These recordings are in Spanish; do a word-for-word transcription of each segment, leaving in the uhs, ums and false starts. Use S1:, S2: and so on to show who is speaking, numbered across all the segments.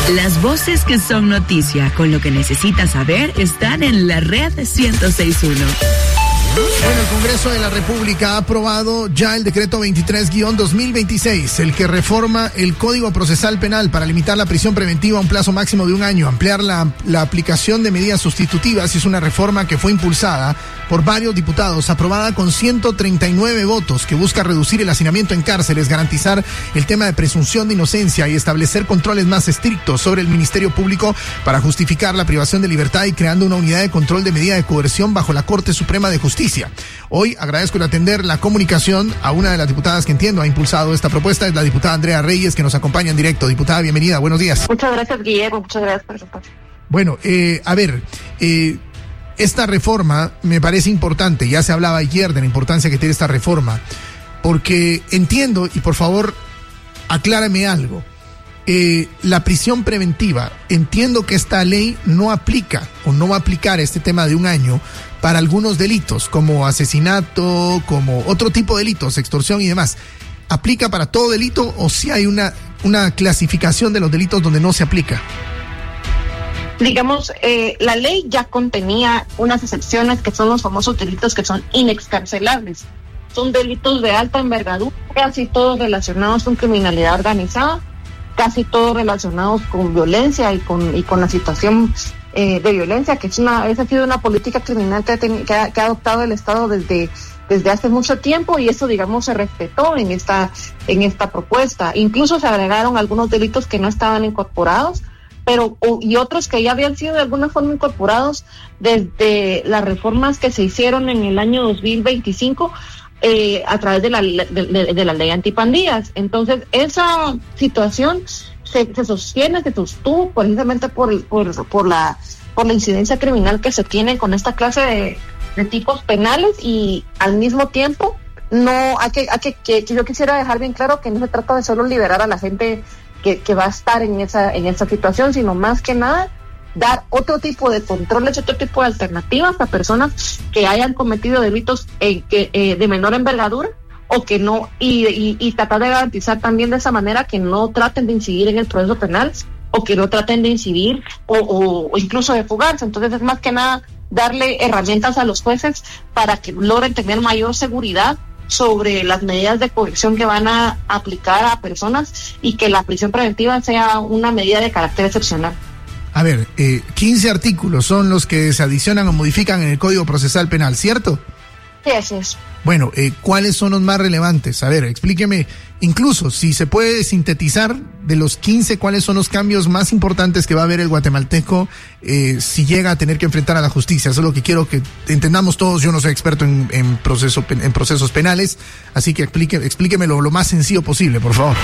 S1: Las voces que son noticia, con lo que necesitas saber, están en la red ciento seis punto uno.
S2: Bueno, el Congreso de la República ha aprobado ya el decreto veintitrés guión dos mil veintiséis, el que reforma el Código Procesal Penal para limitar la prisión preventiva a un plazo máximo de un año, ampliar la, la aplicación de medidas sustitutivas. Es una reforma que fue impulsada por varios diputados, aprobada con ciento treinta y nueve votos, que busca reducir el hacinamiento en cárceles, garantizar el tema de presunción de inocencia y establecer controles más estrictos sobre el Ministerio Público para justificar la privación de libertad y creando una unidad de control de medida de coerción bajo la Corte Suprema de Justicia. Hoy agradezco el atender la comunicación a una de las diputadas que entiendo ha impulsado esta propuesta, es la diputada Andrea Reyes, que nos acompaña en directo. Diputada, bienvenida, buenos días.
S3: Muchas gracias, Guillermo, muchas gracias por el espacio.
S2: Bueno, eh, a ver, eh, esta reforma me parece importante, ya se hablaba ayer de la importancia que tiene esta reforma, porque entiendo, y por favor, aclárame algo, eh, la prisión preventiva, entiendo que esta ley no aplica o no va a aplicar este tema de un año para algunos delitos, como asesinato, como otro tipo de delitos, extorsión y demás. ¿Aplica para todo delito o si hay una, una clasificación de los delitos donde no se aplica?
S3: Digamos, eh, la ley ya contenía unas excepciones que son los famosos delitos que son inexcarcelables. Son delitos de alta envergadura, casi todos relacionados con criminalidad organizada, casi todos relacionados con violencia y con, y con la situación eh, de violencia, que es una, esa ha sido una política criminal que ha, ten, que ha, que ha adoptado el Estado desde, desde hace mucho tiempo, y eso, digamos, se respetó en esta, en esta propuesta. Incluso se agregaron algunos delitos que no estaban incorporados, pero y otros que ya habían sido de alguna forma incorporados desde las reformas que se hicieron en el año dos mil veinticinco eh, a través de la, de, de, de la ley antipandillas. Entonces, esa situación se, se sostiene, se sostuvo precisamente por, por, por, la, por la incidencia criminal que se tiene con esta clase de, de tipos penales, y al mismo tiempo no hay que, hay que, que, que yo quisiera dejar bien claro que no se trata de solo liberar a la gente que, que va a estar en esa, en esa situación, sino más que nada dar otro tipo de controles, otro tipo de alternativas a personas que hayan cometido delitos eh, que, eh, de menor envergadura, o que no, y, y, y tratar de garantizar también de esa manera que no traten de incidir en el proceso penal, o que no traten de incidir o, o, o incluso de fugarse. Entonces es más que nada darle herramientas a los jueces para que logren tener mayor seguridad sobre las medidas de coerción que van a aplicar a personas, y que la prisión preventiva sea una medida de carácter excepcional.
S2: A ver, eh, quince artículos son los que se adicionan o modifican en el Código Procesal Penal, ¿cierto?
S3: Sí, así es.
S2: Bueno, eh, ¿cuáles son los más relevantes? A ver, explíqueme, incluso si se puede sintetizar de los quince, ¿cuáles son los cambios más importantes que va a haber el guatemalteco eh, si llega a tener que enfrentar a la justicia? Eso es lo que quiero que entendamos todos. Yo no soy experto en, en, proceso, en procesos penales, así que explique, explíquemelo lo más sencillo posible, por favor.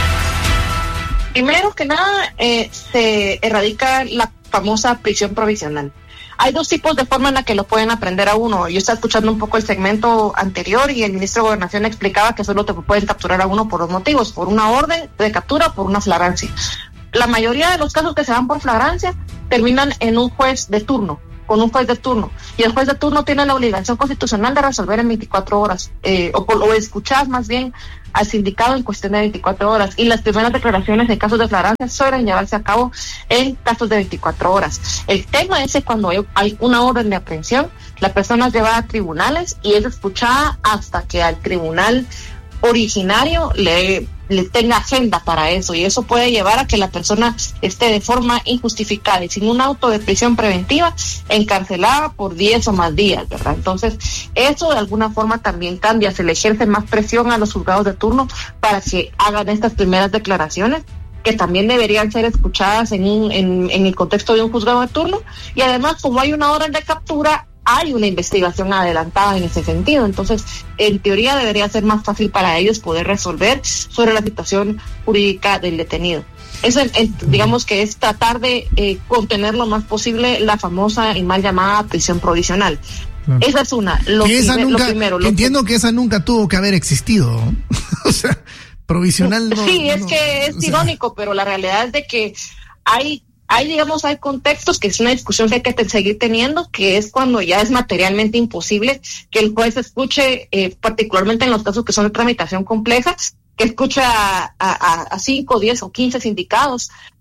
S3: Primero que nada, eh, se erradica la famosa prisión provisional. Hay dos tipos de forma en la que lo pueden aprender a uno. Yo estaba escuchando un poco el segmento anterior y el ministro de Gobernación explicaba que solo te pueden capturar a uno por dos motivos: por una orden de captura o por una flagrancia. La mayoría de los casos que se dan por flagrancia terminan en un juez de turno, con un juez de turno, y el juez de turno tiene la obligación constitucional de resolver en veinticuatro horas, eh, o, o escuchar más bien al sindicado en cuestión de veinticuatro horas, y las primeras declaraciones en casos de flagrancia suelen llevarse a cabo en casos de veinticuatro horas. El tema es que cuando hay, hay una orden de aprehensión, la persona es llevada a tribunales y es escuchada hasta que al tribunal originario le, le tenga agenda para eso, y eso puede llevar a que la persona esté de forma injustificada y sin un auto de prisión preventiva encarcelada por diez o más días, ¿verdad? Entonces, eso de alguna forma también cambia, se le ejerce más presión a los juzgados de turno para que hagan estas primeras declaraciones, que también deberían ser escuchadas en, un, en, en el contexto de un juzgado de turno, y además, como hay una orden de captura, hay una investigación adelantada en ese sentido. Entonces, en teoría debería ser más fácil para ellos poder resolver sobre la situación jurídica del detenido. Eso, es, digamos que es tratar de eh, contener lo más posible la famosa y mal llamada prisión provisional. No. Esa es una. Lo,
S2: que esa
S3: primer,
S2: nunca,
S3: lo primero. Lo
S2: entiendo
S3: que,
S2: que esa nunca tuvo que haber existido. O sea, provisional no.
S3: Sí, es
S2: no,
S3: que es
S2: o sea,
S3: irónico, pero la realidad es de que hay... Hay, digamos, hay contextos que es una discusión que hay que te, seguir teniendo, que es cuando ya es materialmente imposible que el juez escuche, eh, particularmente en los casos que son de tramitación compleja, que escuche a, a, a cinco, diez o quince sindicados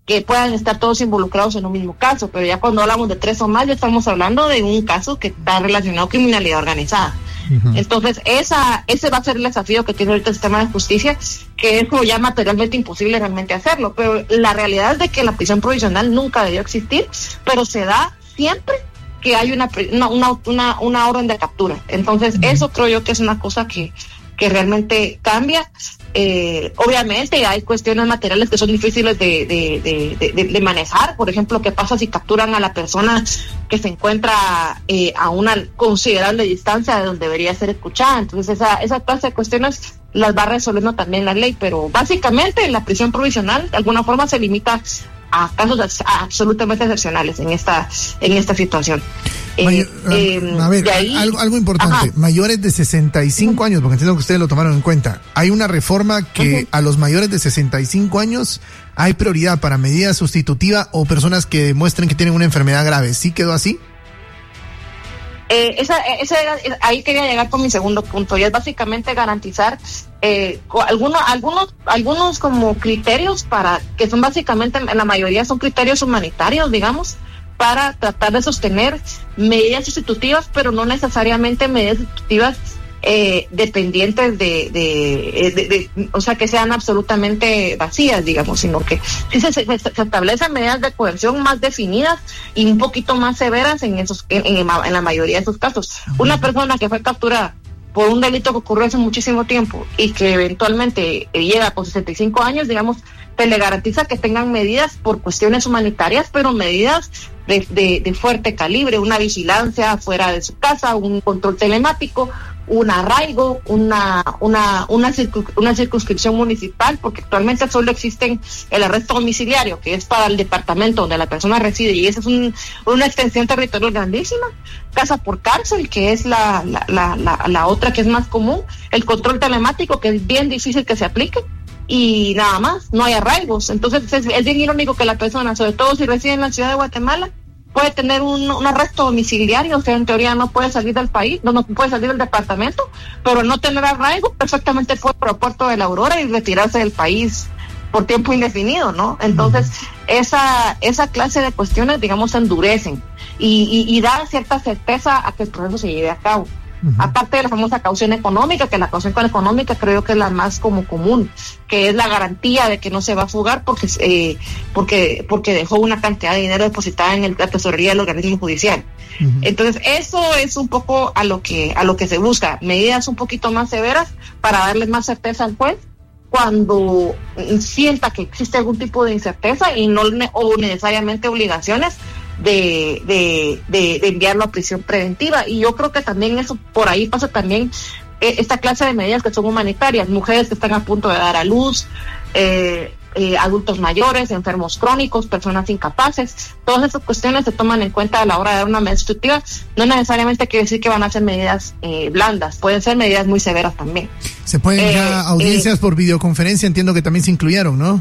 S3: que puedan estar todos involucrados en un mismo caso, pero ya cuando hablamos de tres o más, ya estamos hablando de un caso que está relacionado con criminalidad organizada. Uh-huh. Entonces, esa ese va a ser el desafío que tiene ahorita el sistema de justicia, que es como ya materialmente imposible realmente hacerlo, pero la realidad es de que la prisión provisional nunca debió existir, pero se da siempre que hay una una una, una orden de captura. Entonces, uh-huh. eso creo yo que es una cosa que, que realmente cambia. Eh, obviamente hay cuestiones materiales que son difíciles de, de, de, de, de manejar. Por ejemplo, ¿qué pasa si capturan a la persona que se encuentra eh, a una considerable distancia de donde debería ser escuchada? Entonces esa, esa clase de cuestiones las va resolviendo también la ley, pero básicamente la prisión provisional de alguna forma se limita a casos absolutamente excepcionales en esta en esta situación.
S2: Mayor, eh, eh, a ver, ahí, algo, algo importante, ajá. mayores de sesenta y cinco uh-huh. años, porque entiendo que ustedes lo tomaron en cuenta. Hay una reforma que uh-huh. a los mayores de sesenta y cinco años hay prioridad para medida sustitutiva o personas que demuestren que tienen una enfermedad grave. ¿Sí quedó así?
S3: Eh, esa, esa, ahí quería llegar con mi segundo punto, y es básicamente garantizar eh, algunos, algunos, algunos como criterios para, que son básicamente, en la mayoría son criterios humanitarios, digamos, para tratar de sostener medidas sustitutivas, pero no necesariamente medidas sustitutivas eh, dependientes de, de, de, de, de, o sea, que sean absolutamente vacías, digamos, sino que sí se, se, se establecen medidas de coerción más definidas y un poquito más severas en esos, en, en, en la mayoría de esos casos. Una persona que fue capturada por un delito que ocurrió hace muchísimo tiempo y que eventualmente llega con sesenta y cinco años, digamos, se le garantiza que tengan medidas por cuestiones humanitarias, pero medidas de, de, de fuerte calibre, una vigilancia fuera de su casa, un control telemático, un arraigo, una una una, circun, una circunscripción municipal, porque actualmente solo existen el arresto domiciliario, que es para el departamento donde la persona reside, y esa es un, una extensión territorial grandísima, casa por cárcel, que es la, la, la, la, la otra que es más común, el control telemático, que es bien difícil que se aplique, y nada más, no hay arraigos. Entonces es, es bien irónico que la persona, sobre todo si reside en la ciudad de Guatemala, puede tener un, un arresto domiciliario, o sea, en teoría no puede salir del país, no, no puede salir del departamento, pero no tener arraigo, perfectamente puede ir al aeropuerto de la Aurora y retirarse del país por tiempo indefinido, ¿no? Entonces, esa esa clase de cuestiones, digamos, se endurecen y, y, y da cierta certeza a que el proceso se lleve a cabo. Uh-huh. Aparte de la famosa caución económica, que la caución económica creo que es la más como común, que es la garantía de que no se va a fugar porque eh, porque porque dejó una cantidad de dinero depositada en el, la tesorería del organismo judicial. Uh-huh. Entonces eso es un poco a lo que a lo que se busca, medidas un poquito más severas para darle más certeza al juez cuando sienta que existe algún tipo de incerteza y no ne- o necesariamente obligaciones De, de, de, de enviarlo a prisión preventiva. Y yo creo que también eso, por ahí pasa también eh, esta clase de medidas que son humanitarias, mujeres que están a punto de dar a luz, eh, eh, adultos mayores, enfermos crónicos, personas incapaces, todas esas cuestiones se toman en cuenta a la hora de dar una medida sustitutiva. No necesariamente quiere decir que van a ser medidas eh, blandas, pueden ser medidas muy severas también.
S2: Se pueden eh, ya audiencias eh, por videoconferencia, entiendo que también se incluyeron, ¿no?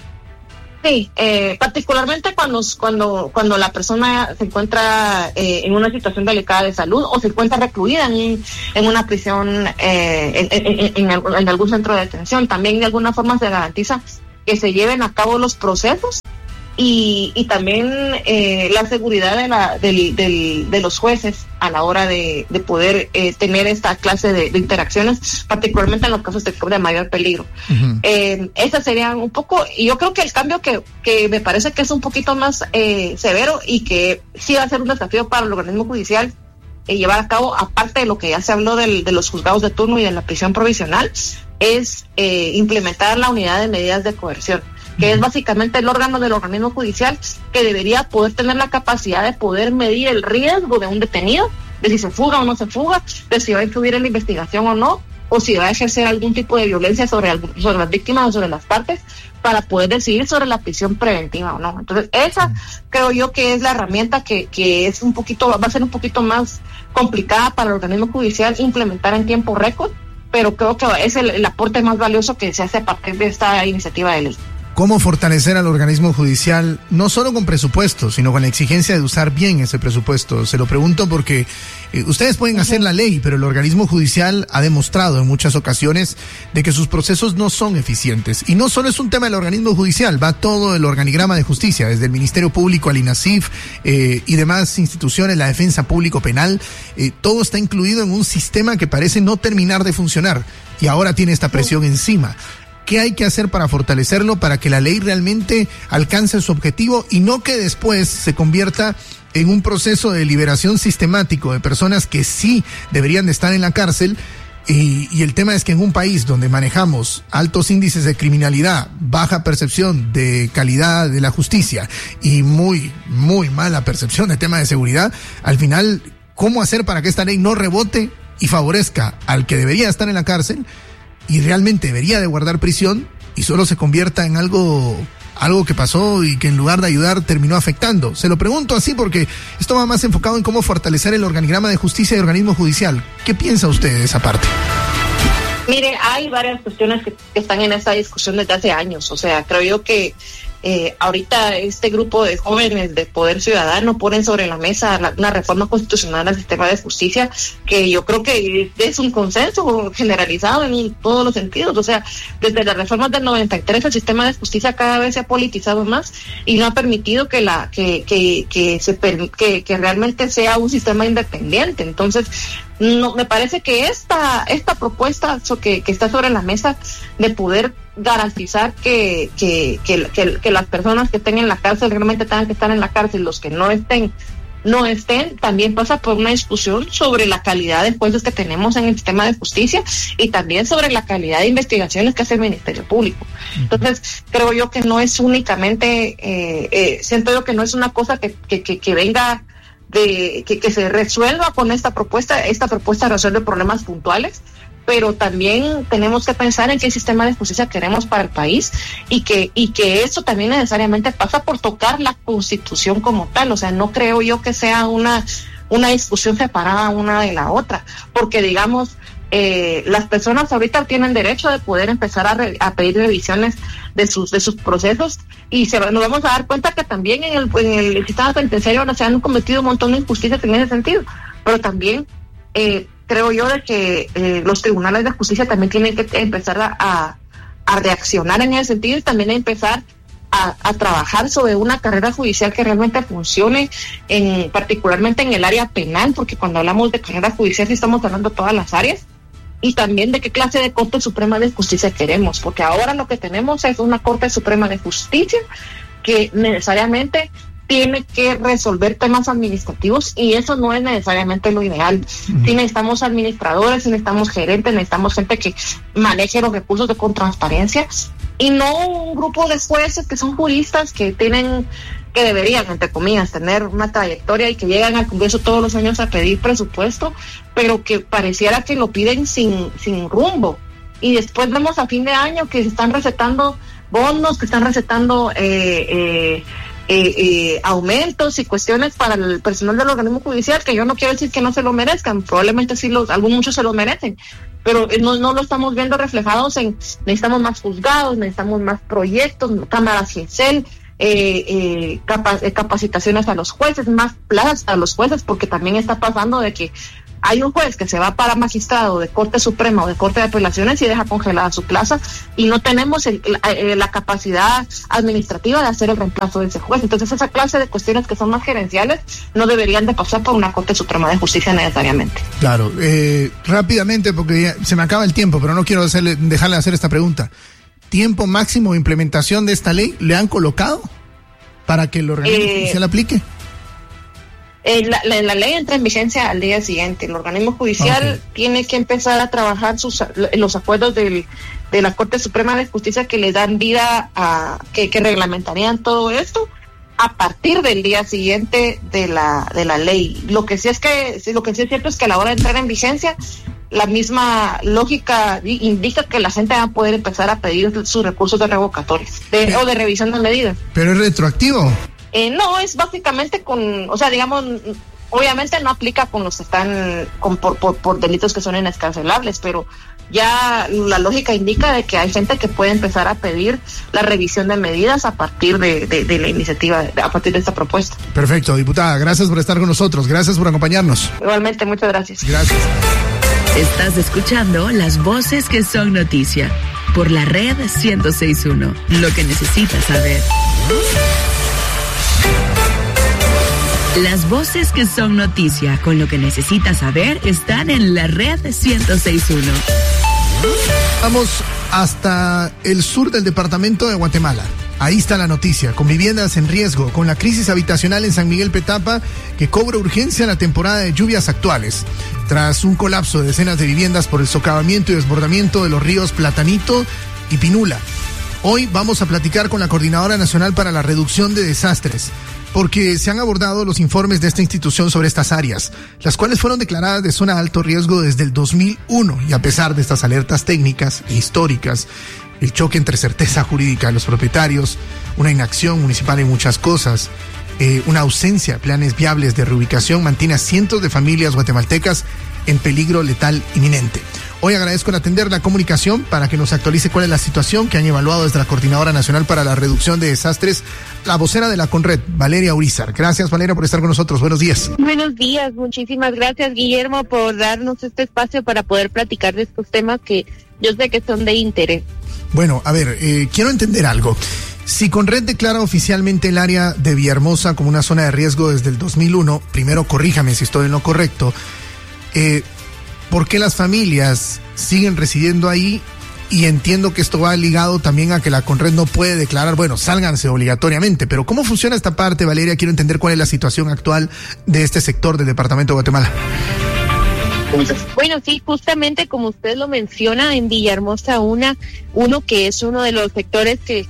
S3: Sí, eh, particularmente cuando cuando cuando la persona se encuentra eh, en una situación delicada de salud o se encuentra recluida en, en una prisión, eh, en, en, en, en algún centro de detención, también de alguna forma se garantiza que se lleven a cabo los procesos y, y también eh, la seguridad de, la, del, del, de los jueces a la hora de, de poder eh, tener esta clase de, de interacciones, particularmente en los casos de, de mayor peligro. Uh-huh. Eh, esa sería un poco, y yo creo que el cambio que, que me parece que es un poquito más eh, severo y que sí va a ser un desafío para el organismo judicial eh, llevar a cabo, aparte de lo que ya se habló del, de los juzgados de turno y de la prisión provisional, es eh, implementar la unidad de medidas de coerción, que es básicamente el órgano del organismo judicial que debería poder tener la capacidad de poder medir el riesgo de un detenido, de si se fuga o no se fuga, de si va a influir en la investigación o no, o si va a ejercer algún tipo de violencia sobre, sobre las víctimas o sobre las partes, para poder decidir sobre la prisión preventiva o no. Entonces esa creo yo que es la herramienta que, que es un poquito, va a ser un poquito más complicada para el organismo judicial implementar en tiempo récord, pero creo que es el, el aporte más valioso que se hace a partir de esta iniciativa de ley.
S2: cómo fortalecer al organismo judicial, no solo con presupuesto, sino con la exigencia de usar bien ese presupuesto. Se lo pregunto porque eh, ustedes pueden hacer la ley, pero el organismo judicial ha demostrado en muchas ocasiones de que sus procesos no son eficientes. Y no solo es un tema del organismo judicial, va todo el organigrama de justicia, desde el Ministerio Público al INASIF eh, y demás instituciones, la defensa público penal, eh, todo está incluido en un sistema que parece no terminar de funcionar y ahora tiene esta presión encima. ¿Qué hay que hacer para fortalecerlo, para que la ley realmente alcance su objetivo y no que después se convierta en un proceso de liberación sistemático de personas que sí deberían de estar en la cárcel? Y, y el tema es que en un país donde manejamos altos índices de criminalidad, baja percepción de calidad de la justicia y muy, muy mala percepción de tema de seguridad, al final, ¿cómo hacer para que esta ley no rebote y favorezca al que debería estar en la cárcel y realmente debería de guardar prisión y solo se convierta en algo algo que pasó y que en lugar de ayudar terminó afectando? Se lo pregunto así porque esto va más enfocado en cómo fortalecer el organigrama de justicia y organismo judicial. ¿Qué piensa usted de esa parte?
S3: Mire, hay varias cuestiones que, que están en esta discusión desde hace años. O sea, creo yo que eh, ahorita este grupo de jóvenes de Poder Ciudadano ponen sobre la mesa la, una reforma constitucional al sistema de justicia que yo creo que es un consenso generalizado en todos los sentidos. O sea, desde las reformas del noventa y tres el sistema de justicia cada vez se ha politizado más y no ha permitido que la que que que se que, que realmente sea un sistema independiente. Entonces, no, me parece que esta esta propuesta que, que está sobre la mesa de poder garantizar que que, que que que las personas que estén en la cárcel realmente tengan que estar en la cárcel, los que no estén no estén, también pasa por una discusión sobre la calidad de jueces que tenemos en el sistema de justicia y también sobre la calidad de investigaciones que hace el Ministerio Público. Entonces, creo yo que no es únicamente, eh, eh, siento yo que no es una cosa que que, que, que venga de que, que se resuelva con esta propuesta. Esta propuesta resuelve problemas puntuales, pero también tenemos que pensar en qué sistema de justicia queremos para el país y que y que eso también necesariamente pasa por tocar la Constitución como tal. O sea, no creo yo que sea una una discusión separada una de la otra, porque digamos eh, las personas ahorita tienen derecho de poder empezar a, re, a pedir revisiones de sus de sus procesos y se, nos vamos a dar cuenta que también en el, en el sistema penitenciario se han cometido un montón de injusticias en ese sentido, pero también eh, creo yo de que eh, los tribunales de justicia también tienen que empezar a, a, a reaccionar en ese sentido y también a empezar a, a trabajar sobre una carrera judicial que realmente funcione, en particularmente en el área penal, porque cuando hablamos de carrera judicial sí estamos hablando de todas las áreas, y también de qué clase de Corte Suprema de Justicia queremos, porque ahora lo que tenemos es una Corte Suprema de Justicia que necesariamente tiene que resolver temas administrativos y eso no es necesariamente lo ideal. Uh-huh. Sí necesitamos administradores, necesitamos gerentes, necesitamos gente que maneje los recursos de, con transparencia y no un grupo de jueces que son juristas que tienen que deberían, entre comillas, tener una trayectoria y que llegan al Congreso todos los años a pedir presupuesto, pero que pareciera que lo piden sin, sin rumbo. Y después vemos a fin de año que se están recetando bonos, que están recetando eh, eh, eh, eh, aumentos y cuestiones para el personal del organismo judicial, que yo no quiero decir que no se lo merezcan, probablemente sí, los, algunos muchos se lo merecen, pero no, no lo estamos viendo reflejados en necesitamos más juzgados, necesitamos más proyectos, cámaras G I E L, Eh, eh, capa- eh, capacitaciones a los jueces, más plazas a los jueces, porque también está pasando de que hay un juez que se va para magistrado de Corte Suprema o de Corte de Apelaciones y deja congelada su plaza y no tenemos el, la, la capacidad administrativa de hacer el reemplazo de ese juez. Entonces esa clase de cuestiones que son más gerenciales no deberían de pasar por una Corte Suprema de Justicia necesariamente.
S2: Claro, eh, rápidamente porque ya se me acaba el tiempo, pero no quiero hacerle, dejarle de hacer esta pregunta. ¿Tiempo máximo de implementación de esta ley le han colocado para que el organismo eh, judicial aplique?
S3: Eh, la, la, la ley entra en vigencia al día siguiente. El organismo judicial okay. tiene que empezar a trabajar sus, los acuerdos del, de la Corte Suprema de Justicia que le dan vida a que, que reglamentarían todo esto a partir del día siguiente de la de la ley. Lo que sí es que lo que sí es cierto es que a la hora de entrar en vigencia, la misma lógica indica que la gente va a poder empezar a pedir sus recursos de revocatorios de, o de revisión de medidas.
S2: ¿Pero es retroactivo?
S3: Eh, no, es básicamente con, o sea, digamos, obviamente no aplica con los que están con, por, por, por delitos que son inescarcelables, pero ya la lógica indica de que hay gente que puede empezar a pedir la revisión de medidas a partir de, de, de la iniciativa, a partir de esta propuesta.
S2: Perfecto, diputada, gracias por estar con nosotros, gracias por acompañarnos.
S3: Igualmente, muchas gracias.
S2: Gracias.
S1: Estás escuchando las voces que son noticia por la red ciento seis punto uno. Lo que necesitas saber. Las voces que son noticia con lo que necesitas saber están en la red ciento seis punto uno.
S2: Vamos hasta el sur del departamento de Guatemala. Ahí está la noticia, con viviendas en riesgo, con la crisis habitacional en San Miguel Petapa, que cobra urgencia en la temporada de lluvias actuales. Tras un colapso de decenas de viviendas por el socavamiento y desbordamiento de los ríos Platanito y Pinula. Hoy vamos a platicar con la Coordinadora Nacional para la Reducción de Desastres, porque se han abordado los informes de esta institución sobre estas áreas, las cuales fueron declaradas de zona de alto riesgo desde el dos mil uno, y a pesar de estas alertas técnicas e históricas, el choque entre certeza jurídica de los propietarios, una inacción municipal en muchas cosas, eh, una ausencia de planes viables de reubicación mantiene a cientos de familias guatemaltecas en peligro letal inminente. Hoy agradezco en atender la comunicación para que nos actualice cuál es la situación que han evaluado desde la Coordinadora Nacional para la Reducción de Desastres, la vocera de la CONRED, Valeria Urizar. Gracias, Valeria, por estar con nosotros. Buenos días.
S4: Buenos días, muchísimas gracias, Guillermo, por darnos este espacio para poder platicar de estos temas que yo sé que son de interés.
S2: Bueno, a ver, eh, quiero entender algo. Si CONRED declara oficialmente el área de Villahermosa como una zona de riesgo desde el dos mil uno, primero corríjame si estoy en lo correcto, eh, ¿por qué las familias siguen residiendo ahí? Y entiendo que esto va ligado también a que la CONRED no puede declarar, bueno, sálganse obligatoriamente, pero ¿cómo funciona esta parte, Valeria? Quiero entender cuál es la situación actual de este sector del departamento de Guatemala.
S4: Bueno, sí, justamente como usted lo menciona, en Villahermosa una, uno que es uno de los sectores que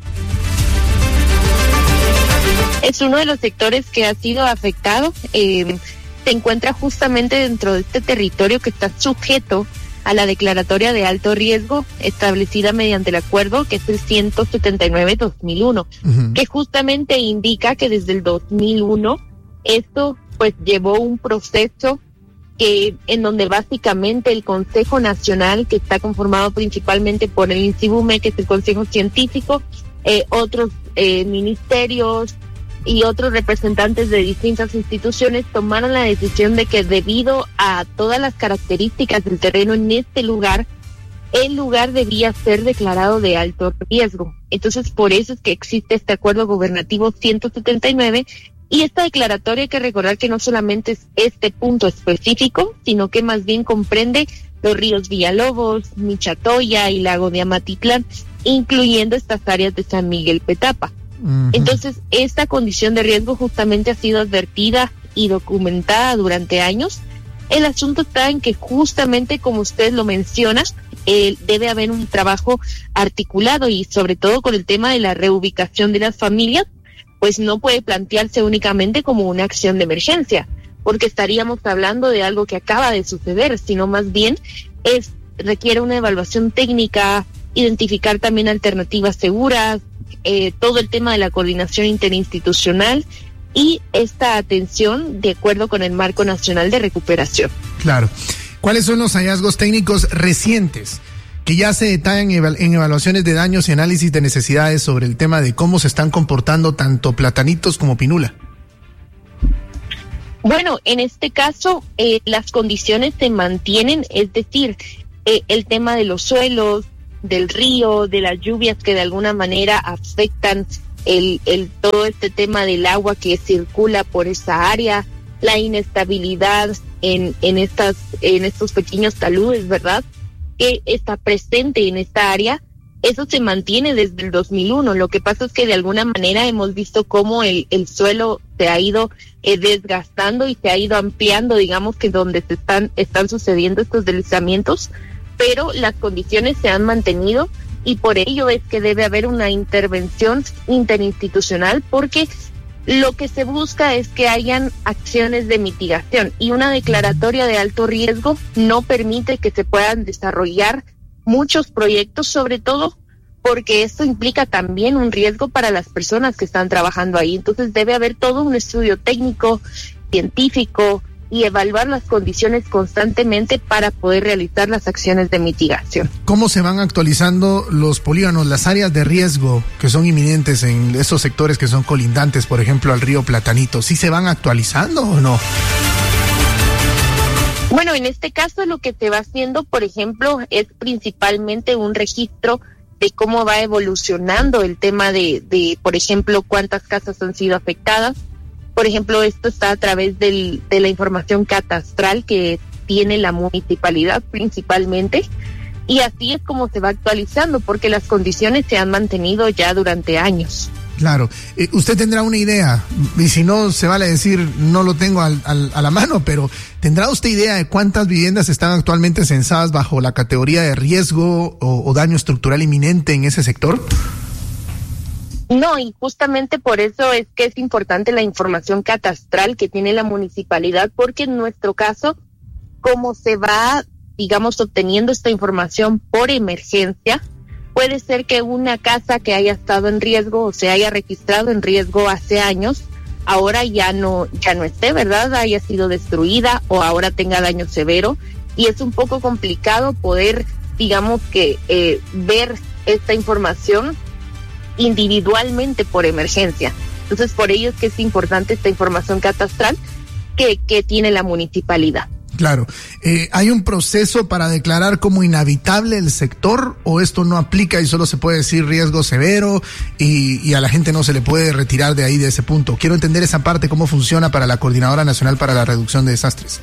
S4: es uno de los sectores que ha sido afectado, eh, se encuentra justamente dentro de este territorio que está sujeto a la declaratoria de alto riesgo establecida mediante el acuerdo que es el ciento setenta y nueve dos mil uno, uh-huh. que justamente indica que desde el dos mil uno esto pues llevó un proceso que en donde básicamente el Consejo Nacional, que está conformado principalmente por el INSIBUME, que es el Consejo Científico, eh, otros eh, ministerios y otros representantes de distintas instituciones, tomaron la decisión de que debido a todas las características del terreno en este lugar, el lugar debía ser declarado de alto riesgo. Entonces, por eso es que existe este acuerdo gubernativo ciento setenta y nueve. Y esta declaratoria hay que recordar que no solamente es este punto específico, sino que más bien comprende los ríos Villalobos, Michatoya y Lago de Amatitlán, incluyendo estas áreas de San Miguel Petapa. Uh-huh. Entonces, esta condición de riesgo justamente ha sido advertida y documentada durante años. El asunto está en que justamente como usted lo menciona, eh, debe haber un trabajo articulado y sobre todo con el tema de la reubicación de las familias, pues no puede plantearse únicamente como una acción de emergencia, porque estaríamos hablando de algo que acaba de suceder, sino más bien es requiere una evaluación técnica, identificar también alternativas seguras, eh, todo el tema de la coordinación interinstitucional y esta atención de acuerdo con el Marco Nacional de Recuperación.
S2: Claro. ¿Cuáles son los hallazgos técnicos recientes que ya se detallan en evaluaciones de daños y análisis de necesidades sobre el tema de cómo se están comportando tanto Platanitos como Pinula?
S4: Bueno, en este caso eh, las condiciones se mantienen, es decir, eh, el tema de los suelos, del río, de las lluvias que de alguna manera afectan el, el todo este tema del agua que circula por esa área, la inestabilidad en, en, estas, en estos pequeños taludes, ¿verdad?, que está presente en esta área, eso se mantiene desde el dos mil uno. Lo que pasa es que de alguna manera hemos visto cómo el, el suelo se ha ido eh, desgastando y se ha ido ampliando, digamos que donde se están, están sucediendo estos deslizamientos, pero las condiciones se han mantenido y por ello es que debe haber una intervención interinstitucional porque lo que se busca es que hayan acciones de mitigación y una declaratoria de alto riesgo no permite que se puedan desarrollar muchos proyectos, sobre todo porque esto implica también un riesgo para las personas que están trabajando ahí. Entonces debe haber todo un estudio técnico, científico, y evaluar las condiciones constantemente para poder realizar las acciones de mitigación.
S2: ¿Cómo se van actualizando los polígonos, las áreas de riesgo que son inminentes en esos sectores que son colindantes, por ejemplo, al río Platanito? ¿Sí se van actualizando o no?
S4: Bueno, en este caso lo que se va haciendo, por ejemplo, es principalmente un registro de cómo va evolucionando el tema de, de, por ejemplo, cuántas casas han sido afectadas. Por ejemplo, esto está a través del, de la información catastral que tiene la municipalidad principalmente, y así es como se va actualizando, porque las condiciones se han mantenido ya durante años.
S2: Claro. Eh, usted tendrá una idea, y si no, se vale decir, no lo tengo al, al, a la mano, pero ¿tendrá usted idea de cuántas viviendas están actualmente censadas bajo la categoría de riesgo o, o daño estructural inminente en ese sector?
S4: No, y justamente por eso es que es importante la información catastral que tiene la municipalidad, porque en nuestro caso, como se va, digamos, obteniendo esta información por emergencia, puede ser que una casa que haya estado en riesgo o se haya registrado en riesgo hace años, ahora ya no, ya no esté, ¿verdad? Haya sido destruida o ahora tenga daño severo, y es un poco complicado poder, digamos que, eh, ver esta información individualmente por emergencia. Entonces, por ello es que es importante esta información catastral que, que tiene la municipalidad.
S2: Claro. Eh, ¿hay un proceso para declarar como inhabitable el sector, o esto no aplica y solo se puede decir riesgo severo y, y a la gente no se le puede retirar de ahí, de ese punto? Quiero entender esa parte, cómo funciona para la Coordinadora Nacional para la Reducción de Desastres.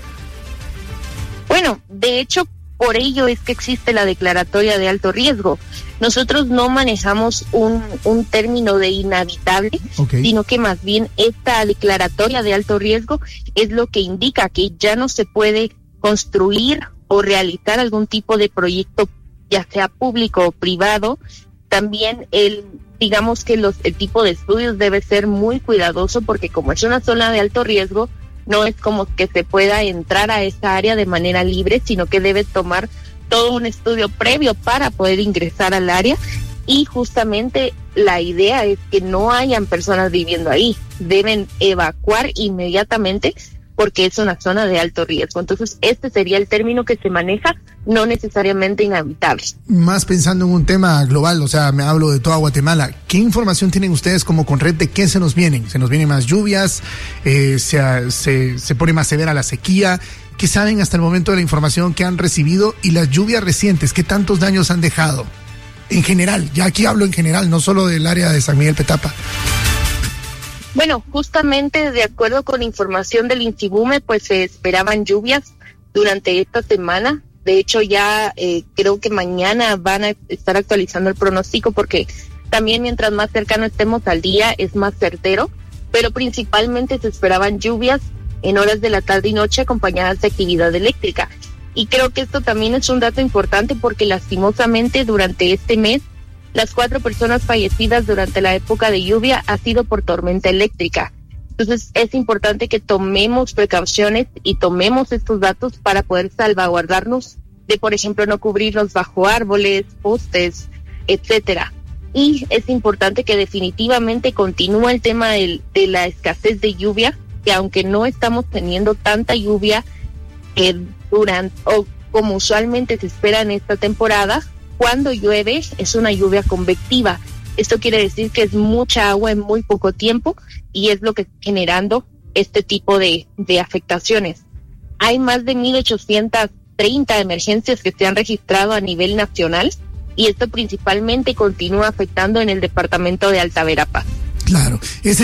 S4: Bueno, de hecho, por ello es que existe la declaratoria de alto riesgo. Nosotros no manejamos un, un término de inhabitable, okay, sino que más bien esta declaratoria de alto riesgo es lo que indica que ya no se puede construir o realizar algún tipo de proyecto, ya sea público o privado. También el, digamos que los, el tipo de estudios debe ser muy cuidadoso, porque como es una zona de alto riesgo, no es como que se pueda entrar a esa área de manera libre, sino que debe tomar todo un estudio previo para poder ingresar al área, y justamente la idea es que no hayan personas viviendo ahí, deben evacuar inmediatamente porque es una zona de alto riesgo. Entonces, este sería el término que se maneja, no necesariamente inhabitable.
S2: Más pensando en un tema global, o sea, me hablo de toda Guatemala, ¿qué información tienen ustedes como Conred de qué se nos vienen? ¿Se nos vienen más lluvias? Eh, se, se, ¿Se pone más severa la sequía? ¿Qué saben hasta el momento de la información que han recibido? Y las lluvias recientes, ¿qué tantos daños han dejado? En general, ya aquí hablo en general, no solo del área de San Miguel Petapa.
S4: Bueno, justamente de acuerdo con información del INSIBUME, pues se esperaban lluvias durante esta semana. De hecho, ya eh, creo que mañana van a estar actualizando el pronóstico, porque también mientras más cercano estemos al día es más certero, pero principalmente se esperaban lluvias en horas de la tarde y noche acompañadas de actividad eléctrica. Y creo que esto también es un dato importante, porque lastimosamente durante este mes las cuatro personas fallecidas durante la época de lluvia ha sido por tormenta eléctrica. Entonces es importante que tomemos precauciones y tomemos estos datos para poder salvaguardarnos de, por ejemplo, no cubrirnos bajo árboles, postes, etcétera. Y es importante que definitivamente continúe el tema del, de la escasez de lluvia, que aunque no estamos teniendo tanta lluvia eh, durante o como usualmente se espera en esta temporada, cuando llueve es una lluvia convectiva. Esto quiere decir que es mucha agua en muy poco tiempo, y es lo que está generando este tipo de, de afectaciones. Hay más de mil ochocientas treinta emergencias que se han registrado a nivel nacional, y esto principalmente continúa afectando en el departamento de Alta Verapaz.
S2: Claro, ese